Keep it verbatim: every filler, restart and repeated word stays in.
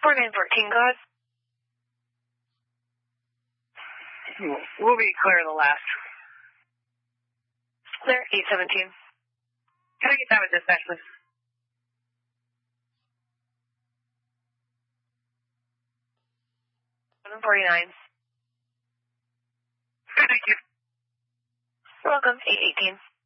four nine fourteen, go ahead. We'll be clear of the last. Clear, eight seventeen. Can I get that with dispatch, please? seven forty-nine. Thank you. You're welcome, eight eighteen.